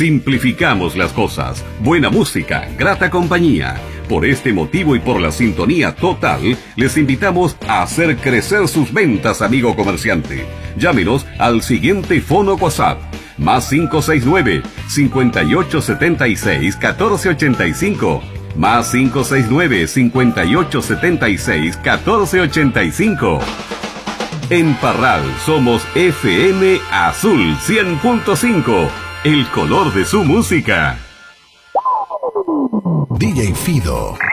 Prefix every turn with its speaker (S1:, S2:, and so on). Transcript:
S1: Simplificamos las cosas. Buena música, grata compañía. Por este motivo y por la sintonía total, les invitamos a hacer crecer sus ventas, amigo comerciante. Llámenos al siguiente fono WhatsApp. Más 569-5876-1485. Más 569-5876-1485. En Parral somos FM Azul 100.5. El color de su música.
S2: DJ Fido.